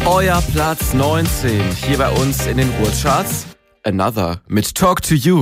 Euer Platz 19 hier bei uns in den Ruhrcharts. Another mit Talk to You.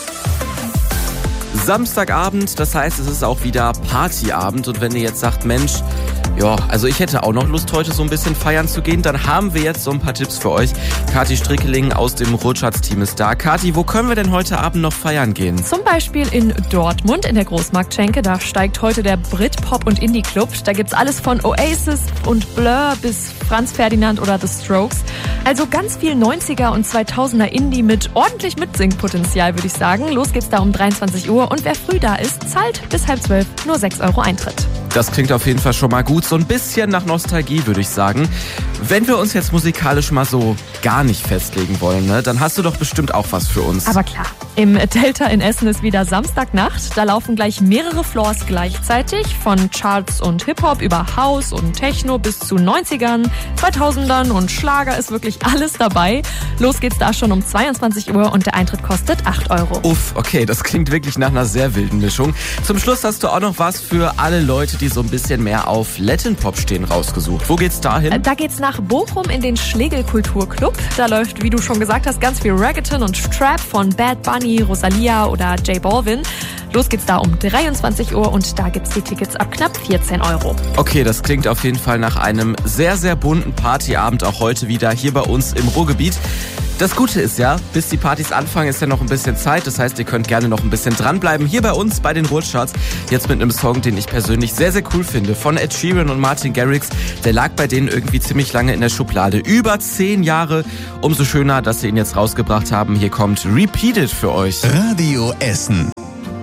Samstagabend, das heißt, es ist auch wieder Partyabend. Und wenn ihr jetzt sagt, Mensch, ja, also ich hätte auch noch Lust, heute so ein bisschen feiern zu gehen, dann haben wir jetzt so ein paar Tipps für euch. Kathi Strickeling aus dem Ruhrcharts-Team ist da. Kathi, wo können wir denn heute Abend noch feiern gehen? Zum Beispiel in Dortmund in der Großmarktschenke. Da steigt heute der Britpop- und Indie-Club. Da gibt's alles von Oasis und Blur bis Franz Ferdinand oder The Strokes. Also ganz viel 90er und 2000er Indie mit ordentlich Mitsingpotenzial, würde ich sagen. Los geht's da um 23 Uhr und wer früh da ist, zahlt bis 11:30 nur 6 € Eintritt. Das klingt auf jeden Fall schon mal gut. So ein bisschen nach Nostalgie, würde ich sagen. Wenn wir uns jetzt musikalisch mal so gar nicht festlegen wollen, ne, dann hast du doch bestimmt auch was für uns. Aber klar, im Delta in Essen ist wieder Samstagnacht. Da laufen gleich mehrere Floors gleichzeitig. Von Charts und Hip-Hop über House und Techno bis zu 90ern, 2000ern und Schlager ist wirklich alles dabei. Los geht's da schon um 22 Uhr und der Eintritt kostet 8 €. Uff, okay, das klingt wirklich nach einer sehr wilden Mischung. Zum Schluss hast du auch noch was für alle Leute, die so ein bisschen mehr auf Latin Pop stehen, rausgesucht. Wo geht's da hin? Da geht's nach Bochum in den Schlegel Kulturclub. Da läuft, wie du schon gesagt hast, ganz viel Reggaeton und Trap von Bad Bunny, Rosalia oder J Balvin. Los geht's da um 23 Uhr und da gibt's die Tickets ab knapp 14 €. Okay, das klingt auf jeden Fall nach einem sehr, sehr bunten Partyabend, auch heute wieder hier bei uns im Ruhrgebiet. Das Gute ist ja, bis die Partys anfangen, ist ja noch ein bisschen Zeit. Das heißt, ihr könnt gerne noch ein bisschen dranbleiben hier bei uns bei den Ruhrcharts. Jetzt mit einem Song, den ich persönlich sehr, sehr cool finde. Von Ed Sheeran und Martin Garrix. Der lag bei denen irgendwie ziemlich lange in der Schublade. Über 10 Jahre. Umso schöner, dass sie ihn jetzt rausgebracht haben. Hier kommt Repeated für euch. Radio Essen.